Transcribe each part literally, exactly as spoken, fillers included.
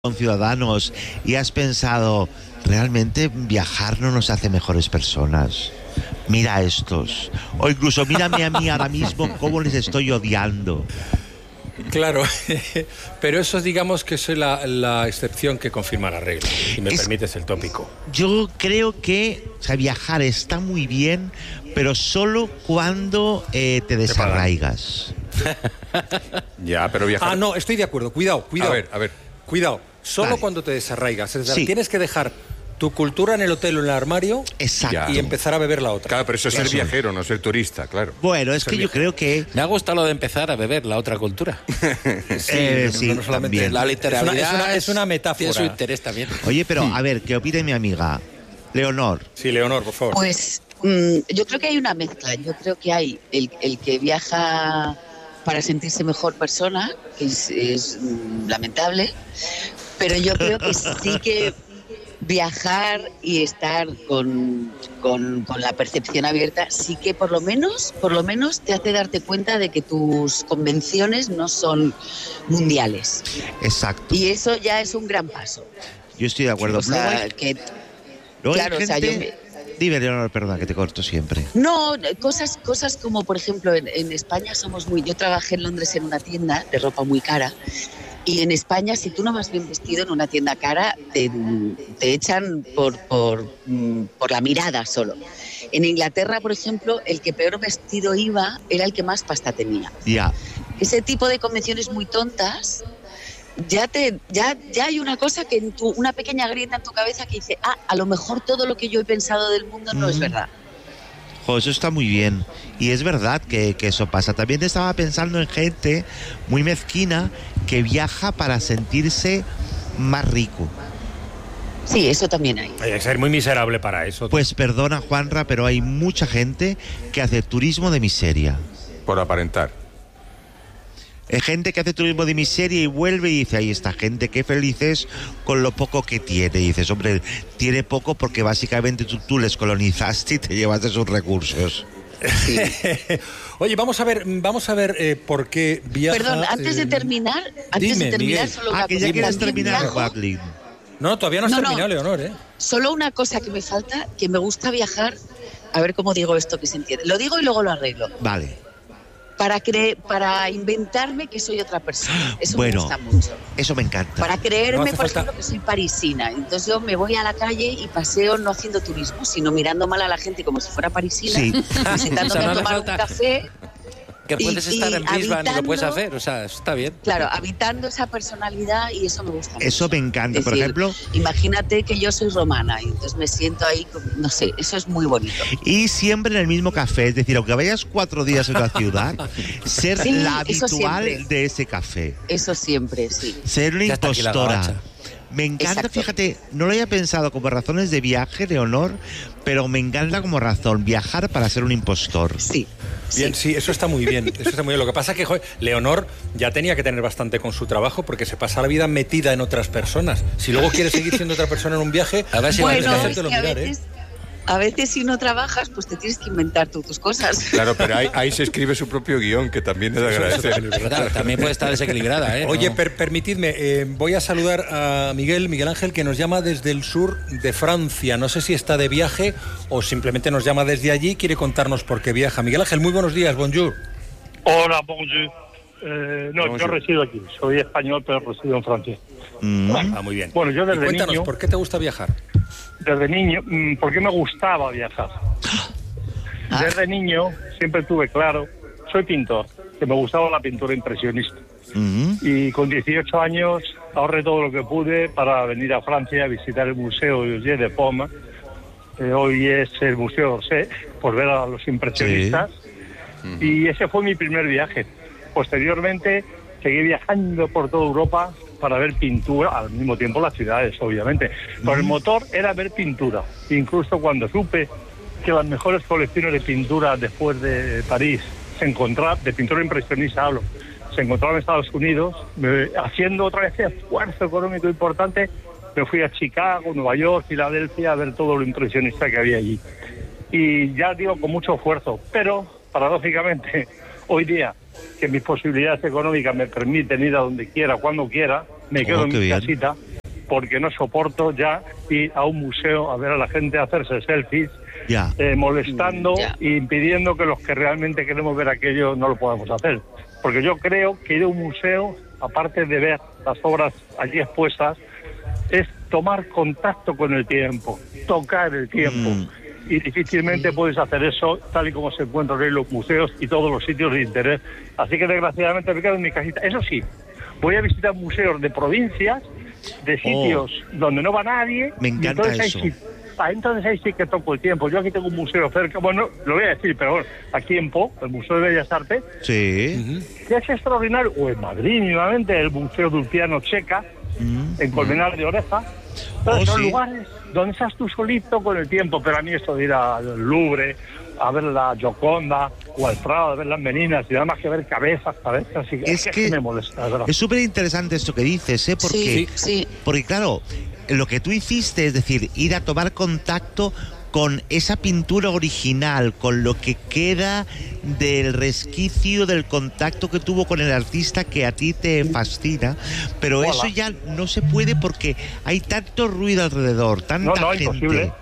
con Ciudadanos y has pensado, ¿realmente viajar no nos hace mejores personas? Mira a estos. O incluso mírame a mí ahora mismo cómo les estoy odiando. Claro, pero eso digamos que es la, la excepción que confirma la regla, si me es, permites el tópico. Yo creo que o sea, viajar está muy bien, pero solo cuando eh, te desarraigas. Ya, pero viajar... Ah, no, estoy de acuerdo, cuidado, cuidado. A ver, a ver. Cuidado, solo vale. Cuando te desarraigas, es decir, sí. Tienes que dejar tu cultura en el hotel o en el armario. Exacto. Y empezar a beber la otra. Claro, pero eso es claro. ser viajero, no ser turista, claro. Bueno, es ser que viajero. Yo creo que... Me ha gustado lo de empezar a beber la otra cultura. sí, eh, sí no, no solamente también. La literalidad es una, es una, es una metáfora. Tiene su interés también. Oye, pero a ver, ¿qué opina mi amiga? Leonor. Sí, Leonor, por favor. Pues mmm, yo creo que hay una mezcla. Yo creo que hay el, el que viaja para sentirse mejor persona, que es, es mmm, lamentable, pero yo creo que sí que viajar y estar con, con, con la percepción abierta sí que por lo menos por lo menos te hace darte cuenta de que tus convenciones no son mundiales. Exacto. Y eso ya es un gran paso. Yo estoy de acuerdo. O sea, que, claro, gente... o sea, yo me... Dime, Leonor, perdona, que te corto siempre. No, cosas, cosas como, por ejemplo, en, en España somos muy... Yo trabajé en Londres en una tienda de ropa muy cara. Y en España, si tú no vas bien vestido en una tienda cara, te, te echan por, por, por la mirada solo. En Inglaterra, por ejemplo, el que peor vestido iba era el que más pasta tenía. Ya. Yeah. Ese tipo de convenciones muy tontas, ya te ya, ya hay una cosa que en tu, una pequeña grieta en tu cabeza que dice, ah, a lo mejor todo lo que yo he pensado del mundo no mm. es verdad. Jo, eso está muy bien. Y es verdad que, que eso pasa. También estaba pensando en gente muy mezquina que viaja para sentirse más rico. Sí, eso también hay. Hay que ser muy miserable para eso. Pues perdona, Juanra, pero hay mucha gente que hace turismo de miseria. Por aparentar. Hay gente que hace turismo de miseria y vuelve y dice, ay, esta gente qué felices con lo poco que tiene. Y dices, hombre, tiene poco porque básicamente tú, tú les colonizaste y te llevaste sus recursos. Sí. Oye, vamos a ver, vamos a ver eh, por qué viaja... Perdón, antes de terminar, antes dime, de terminar, Miguel. solo una ah, que ya quieres terminar, Watlin. No, todavía no has no, terminado, no. Leonor, ¿eh? Solo una cosa que me falta, que me gusta viajar, a ver cómo digo esto que se entiende. Lo digo y luego lo arreglo. Vale. Para creer, para inventarme que soy otra persona. Eso bueno, me gusta mucho. Eso me encanta. Para creerme, no por falta... ejemplo, que soy parisina. Entonces yo me voy a la calle y paseo no haciendo turismo, sino mirando mal a la gente como si fuera parisina, sí. y sentándome o sea, no a tomar falta... un café. Que puedes y, estar y en Brisbane habitando, y lo puedes hacer, o sea, eso está bien. Claro, habitando esa personalidad y eso me gusta mucho. Eso me encanta, es por decir, ejemplo... Imagínate que yo soy romana y entonces me siento ahí, no sé, eso es muy bonito. Y siempre en el mismo café, es decir, aunque vayas cuatro días en la ciudad, ser sí, la habitual de ese café. Eso siempre, sí. Ser una impostora. Me encanta, Exacto. Fíjate, no lo había pensado como razones de viaje, Leonor, pero me encanta como razón, viajar para ser un impostor. Sí. Bien, sí, eso está muy bien, eso está muy bien. Lo que pasa es que, joder, Leonor ya tenía que tener bastante con su trabajo porque se pasa la vida metida en otras personas. Si luego quieres seguir siendo otra persona en un viaje, a ver si bueno, vas a hacértelo mirar, ¿eh? A veces si no trabajas, pues te tienes que inventar tú tus cosas. Claro, pero ahí, ahí se escribe su propio guión, que también es de agradecer. Claro, también puede estar desequilibrada, ¿eh? Oye, no. per permitidme, eh, voy a saludar a Miguel, Miguel Ángel, que nos llama desde el sur de Francia. No sé si está de viaje o simplemente nos llama desde allí y quiere contarnos por qué viaja. Miguel Ángel, muy buenos días, bonjour. Hola, bonjour. Eh, no, bonjour. Yo resido aquí, soy español, pero resido en Francia. Mm. Ah, muy bien. Bueno, yo desde y cuéntanos, niño... ¿por qué te gusta viajar? Desde niño, ¿por qué me gustaba viajar? Desde niño siempre tuve claro, soy pintor, que me gustaba la pintura impresionista. Uh-huh. Y con dieciocho años ahorré todo lo que pude para venir a Francia a visitar el Museo Eugène de Poma. Eh, hoy es el Museo d'Orsay, por ver a los impresionistas. Sí. Uh-huh. Y ese fue mi primer viaje. Posteriormente seguí viajando por toda Europa para ver pintura, al mismo tiempo las ciudades, obviamente. Pero el motor era ver pintura. Incluso cuando supe que las mejores colecciones de pintura después de París se encontraban, de pintura impresionista hablo, se encontraban en Estados Unidos, me, haciendo otra vez esfuerzo económico importante, me fui a Chicago, Nueva York, Filadelfia, a ver todo lo impresionista que había allí. Y ya digo, con mucho esfuerzo, pero paradójicamente, hoy día, que mis posibilidades económicas me permiten ir a donde quiera, cuando quiera, me quedo Oh, en qué mi bien. casita, porque no soporto ya ir a un museo a ver a la gente hacerse selfies, Ya. eh, molestando Ya. e impidiendo que los que realmente queremos ver aquello no lo podamos hacer. Porque yo creo que ir a un museo, aparte de ver las obras allí expuestas, es tomar contacto con el tiempo, tocar el tiempo. Mm. Y difícilmente puedes hacer eso tal y como se encuentran en los museos y todos los sitios de interés. Así que desgraciadamente me quedo en mi casita. Eso sí, voy a visitar museos de provincias, de sitios donde no va nadie. Me y encanta entonces eso. Ahí sí, ah, entonces ahí sí que toco el tiempo. Yo aquí tengo un museo cerca, bueno, lo voy a decir, pero bueno, aquí en Po, el Museo de Bellas Artes, Sí. que es extraordinario, o en Madrid nuevamente, el Museo de Ulpiano Checa, Mm. en Colmenar de Oreja. Entonces, Oh, son sí. lugares donde estás tú solito con el tiempo, pero a mí esto de ir al Louvre, a ver la Gioconda o al Prado, a ver las meninas, y nada más que ver cabezas, cabezas, y Es es que que me molesta, es verdad. Es súper interesante esto que dices, ¿eh? Porque, Sí, sí. porque claro, lo que tú hiciste, es decir, ir a tomar contacto con esa pintura original, con lo que queda del resquicio del contacto que tuvo con el artista que a ti te fascina, pero Hola. eso ya no se puede porque hay tanto ruido alrededor, tanta No, no, gente. imposible.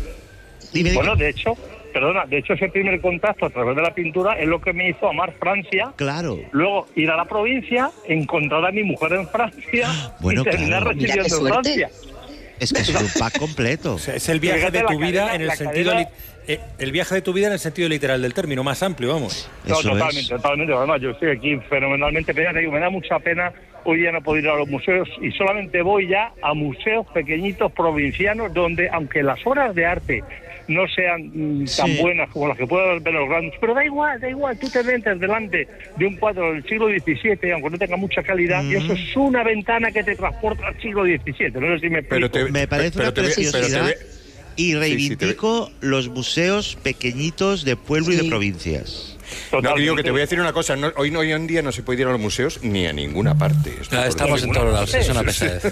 Dime, dime. Bueno, de hecho, perdona, de hecho ese primer contacto a través de la pintura es lo que me hizo amar Francia. Claro. Luego ir a la provincia, encontrar a mi mujer en Francia Bueno, y terminar claro. Mira qué residiendo en suerte. Francia. Es que es un pack completo. O sea, es el viaje Fíjate de la tu vida cadena, en el la sentido cadena. li- eh, el viaje de tu vida en el sentido literal del término, más amplio, vamos. No, Eso totalmente, es. totalmente. Además, yo estoy aquí fenomenalmente. Pero ya te digo, me da mucha pena. Hoy día no puedo ir a los museos y solamente voy ya a museos pequeñitos provincianos donde, aunque las obras de arte no sean mm, tan Sí. buenas como las que puedan ver los grandes, pero da igual, da igual, tú te metes delante de un cuadro del siglo diecisiete, aunque no tenga mucha calidad, y eso es una ventana que te transporta al siglo diecisiete. No sé si me explico. Pero te- Me parece pero una te voy- pero te preciosidad voy- y sí, te reivindico los museos pequeñitos de pueblo y de Sí. provincias. No, Totalmente. digo que te voy a decir una cosa. No, hoy, no, hoy en día no se puede ir a los museos ni a ninguna parte. Esto Ah, por estamos en ninguna todos lados, parte. es una pesadez.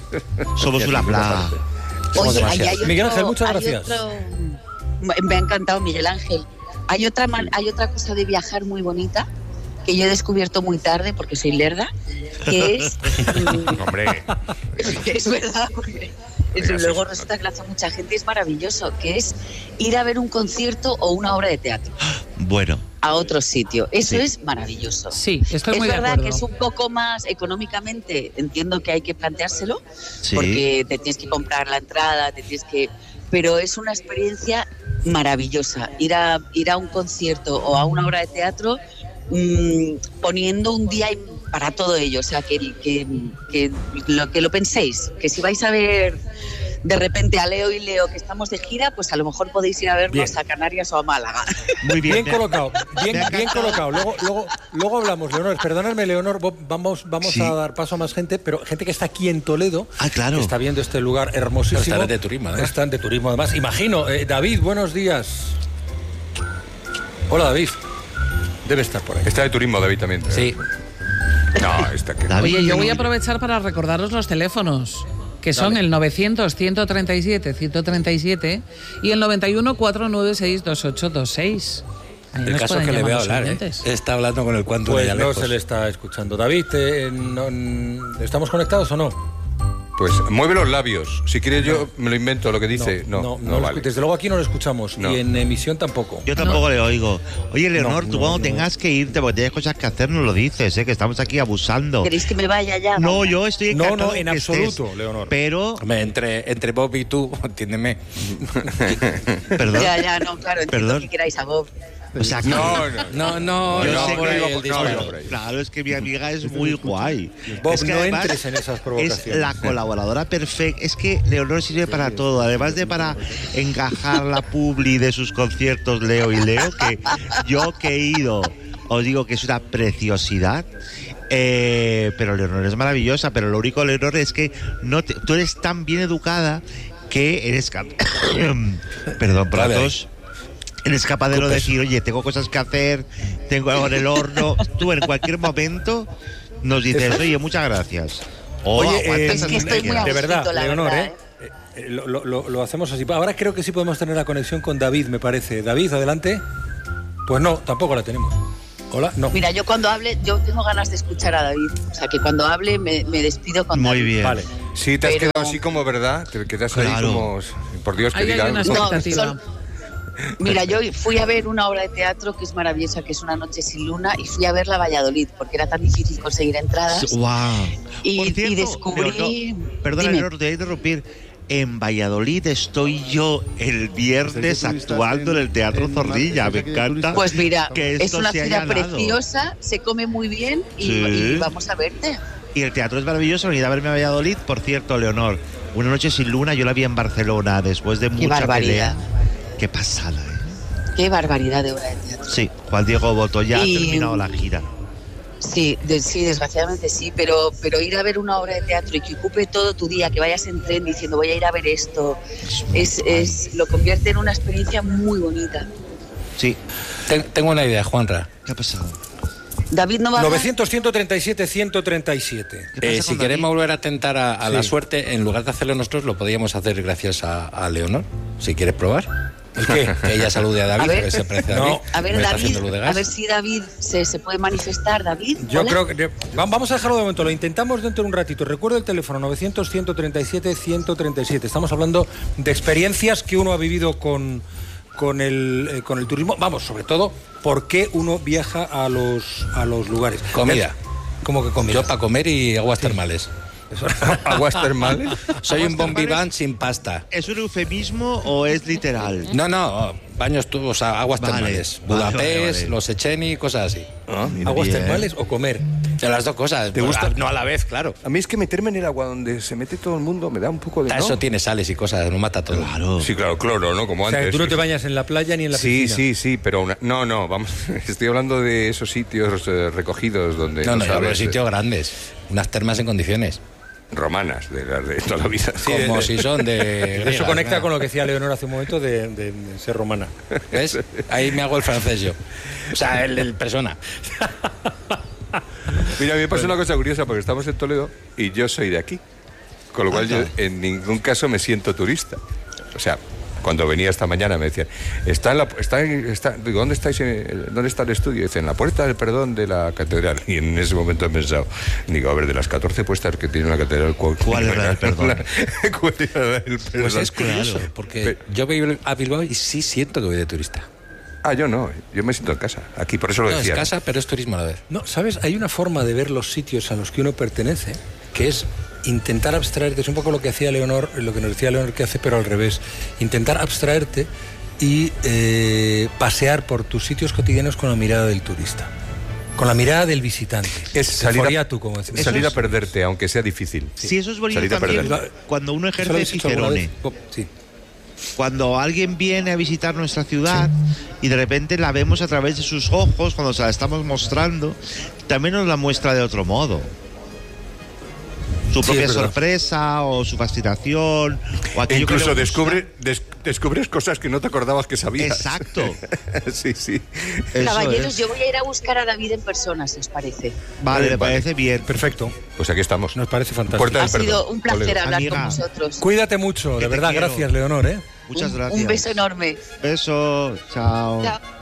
Somos una plaga. Somos Oye, ahí demasiados. hay otro, Miguel Ángel, muchas hay gracias. otro- me me ha encantado, Miguel Ángel. Hay otra, man- hay otra cosa de viajar muy bonita que yo he descubierto muy tarde porque soy lerda, que es... mm, Hombre, es verdad, porque eso Oiga, luego sí, resulta que lo hace mucha gente, es maravilloso, que es ir a ver un concierto o una obra de teatro Bueno, a otro sitio. Eso Sí. es maravilloso. Sí, estoy es muy de verdad acuerdo. que es un poco más económicamente, entiendo que hay que planteárselo, sí. porque te tienes que comprar la entrada, te tienes que... Pero es una experiencia maravillosa, ir a, ir a un concierto o a una obra de teatro mmm, poniendo un día para todo ello, o sea, que, que, que, lo, que lo penséis, que si vais a ver de repente a Leo y Leo que estamos de gira, pues a lo mejor podéis ir a vernos Bien. a Canarias o a Málaga. Muy bien. Bien colocado, bien, me ha bien encantado. colocado. Luego, luego, luego hablamos, Leonor. Perdóname, Leonor, vo- vamos, vamos Sí. a dar paso a más gente, pero gente que está aquí en Toledo, Ah, claro. que está viendo este lugar hermosísimo. Pero están de turismo, además. Están de turismo, además. Imagino. Eh, David, buenos días. Hola, David. Debe estar por ahí. está de turismo, David, también. Sí. No, está que... David. Oye, yo voy a aprovechar para recordaros los teléfonos, que son el novecientos, ciento treinta y siete, ciento treinta y siete y el noventa y uno, cuatrocientos noventa y seis, veintiocho veintiséis. Ahí El nos caso es pueden que le llamar veo los hablar, ¿eh? oyentes. Está hablando con el cuanto de Pues allá no lejos. se le está escuchando. David, eh, no- ¿estamos conectados o no? Pues mueve los labios. Si quieres yo me lo invento lo que dice. No, no, no lo vale. escu- desde luego aquí no lo escuchamos No. y en emisión tampoco. Yo tampoco le oigo. Oye, Leonor, No, tú no, cuando no. tengas que irte porque tienes cosas que hacer, nos lo dices, ¿eh? Que estamos aquí abusando. ¿Queréis que me vaya ya? No, yo estoy No, encantado no, en que absoluto, estés, Leonor. Pero, Hombre, entre, entre Bob y tú, entiéndeme. perdón. Ya, ya, no, claro, entiendo Perdón. que queráis a Bob. O sea, que- No, no, No, no, Yo no, sé por que ahí iba el por- no, disparo. iba por ahí. Claro, es que mi amiga es muy guay. Bob, Es que no además entres en esas es provocaciones. la colaboradora perfecta. Es que Leonor sirve para todo. Además de para encajar la publi de sus conciertos Leo y Leo, que yo que he ido, os digo que es una preciosidad. Eh, pero Leonor es maravillosa. Pero lo único, Leonor, es que no te- tú eres tan bien educada que eres cap- Perdón por la Vale. tos. Eres capaz de no decir, oye, tengo cosas que hacer, tengo algo en el horno. Tú en cualquier momento nos dices, oye, muchas gracias. O Oye, aguantas eh, hasta Es que estoy que muy quieras. de verdad, Agustito, la Leonor, verdad, ¿eh? Eh, lo, lo- lo- lo hacemos así. Ahora creo que sí podemos tener la conexión con David, me parece. David, adelante. Pues no, tampoco la tenemos. Hola, no. Mira, yo cuando hable, yo tengo ganas de escuchar a David. O sea, que cuando hable me, me despido con Muy David. bien. Vale. Sí, te has Pero- quedado así como, ¿verdad? Te quedas ahí Claro. como... Por Dios, que Ahí hay diga una algo. No, expectativa. son- Mira, yo fui a ver una obra de teatro que es maravillosa, que es Una noche sin luna, y fui a verla a Valladolid, porque era tan difícil conseguir entradas. Wow. Y- Por y cierto, descubrí- Leonor, perdona, Dime. Leonor, te voy a interrumpir. En Valladolid estoy yo el viernes actuando en el Teatro Zorrilla. Me encanta. Pues mira, que esto es una se ciudad haya dado. preciosa, se come muy bien y, Sí. y vamos a verte. Y el teatro es maravilloso. Venid a verme a Valladolid. Por cierto, Leonor, Una noche sin luna yo la vi en Barcelona después de mucha barbaridad. pelea. Qué pasada, ¿eh? Qué barbaridad de obra de teatro. Sí, Juan Diego Boto ya Y- ha terminado la gira. Sí, de- sí, desgraciadamente sí, pero, pero ir a ver una obra de teatro y que ocupe todo tu día, que vayas en tren diciendo voy a ir a ver esto, es, es, lo convierte en una experiencia muy bonita. Sí. Ten- tengo una idea, Juanra. ¿Qué ha pasado? David no va a... novecientos, ciento treinta y siete, ciento treinta y siete. ¿Qué pasa Eh, con si David? queremos volver a tentar a, a la Sí. suerte, en lugar de hacerlo nosotros, lo podríamos hacer gracias a, a Leonor. Si quieres probar. ¿El qué? Que ella salude a David, A ver. que se parece a No. David. A ver, Me está David, haciendo luz de gas. a ver si David se, se puede manifestar, David. Yo Hola. creo que... va- Vamos a dejarlo de momento, lo intentamos dentro de un ratito. Recuerdo el teléfono novecientos, ciento treinta y siete, ciento treinta y siete. Estamos hablando de experiencias que uno ha vivido con, con, el, eh, con el turismo. Vamos, sobre todo, por qué uno viaja a los, a los lugares. Comida. ¿Cómo que comida? Yo para comer y aguas termales. Aguas termales. Soy un bon termales? vivant sin pasta. ¿Es un eufemismo o es literal? No, no, baños tú, o sea, aguas Vale, termales. vale, Budapest, vale, vale. los Echeni, cosas así. ¿Aguas Bien. termales o comer? De las dos cosas. ¿Te gusta? No a la vez, claro. A mí es que meterme en el agua donde se mete todo el mundo me da un poco de... ¿no? Eso tiene sales y cosas, no mata todo. Claro. Sí, claro, cloro, ¿no? Como O sea, antes. que tú no te bañas en la playa ni en la Sí, piscina. sí, sí, pero una- no, no, vamos, estoy hablando de esos sitios eh, recogidos donde No, no, yo hablo de sabes, sitios grandes. Unas termas en condiciones. eh, romanas de las de toda la vida. Como de- si son de. Eso griegas, conecta ¿no? con lo que decía Leonor hace un momento de, de- de ser romana. ¿Ves? Ahí me hago el francés yo. O sea, el, el persona. Mira, a mí me pasa una cosa curiosa porque estamos en Toledo y yo soy de aquí, con lo cual yo en ningún caso me siento turista. O sea, cuando venía esta mañana me decían, está en la, está, en- está, digo, ¿dónde estáis? en- ¿Dónde está el estudio? Dicen, en la puerta del perdón de la catedral. Y en ese momento he pensado, digo, a ver, de las catorce puestas que tiene una catedral, ¿cuál, ¿Cuál es la del perdón? ¿Cuál era la del perdón? Pues es curioso, porque yo voy a Bilbao y sí siento que voy de turista. Ah, yo no, yo me siento en casa, aquí, por eso lo No, es decía. casa, pero es turismo a la vez. No, ¿sabes? Hay una forma de ver los sitios a los que uno pertenece, que es intentar abstraerte. Es un poco lo que hacía Leonor, lo que nos decía Leonor que hace, pero al revés. Intentar abstraerte y eh, pasear por tus sitios cotidianos con la mirada del turista, con la mirada del visitante. Es salir, a, Foriatu, como decimos. salir Eso a es- perderte, aunque sea difícil. Sí, eso es bonito Salir a también perder. cuando uno ¿Eso lo ejerce habéis hecho alguna Cicerone. vez? Oh, sí. Cuando alguien viene a visitar nuestra ciudad y de repente la vemos a través de sus ojos, cuando se la estamos mostrando, también nos la muestra de otro modo. Su Sí, propia es verdad. sorpresa o su fascinación. O E aquello que le incluso gusta. descubre, des- descubres cosas que no te acordabas que sabías. Exacto. sí, sí. Eso Caballeros, es. yo voy a ir a buscar a David en persona, si os parece. Vale, me Vale. parece bien. Perfecto. Pues aquí estamos. Nos parece fantástico. Puerta Ha del sido perdón. un placer Toledo. hablar Amiga. con vosotros. Cuídate mucho, Que de te verdad. quiero. Gracias, Leonor, ¿eh? Muchas Un- gracias. Un beso enorme. Beso. Chao. Chao.